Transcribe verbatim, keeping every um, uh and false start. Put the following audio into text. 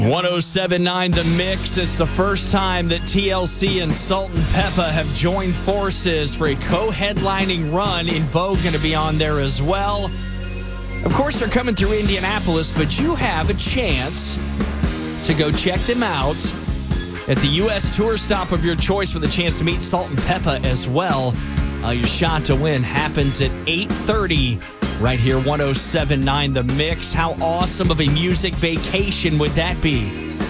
one oh seven point nine The Mix. It's the first time that T L C and Salt and Peppa have joined forces for a co-headlining run. In Vogue going to be on there as well. Of course, they're coming through Indianapolis, but you have a chance to go check them out at the U S tour stop of your choice with a chance to meet Salt and Peppa as well. Uh, your shot to win happens at eight thirty right here, one oh seven point nine The Mix. How awesome of a music vacation would that be?